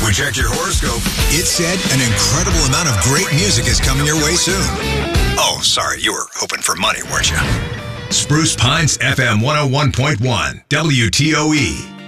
We checked your horoscope. It said an incredible amount of great music is coming your way soon. Oh, sorry, you were hoping for money, weren't you? Spruce Pines FM 101.1 WTOE.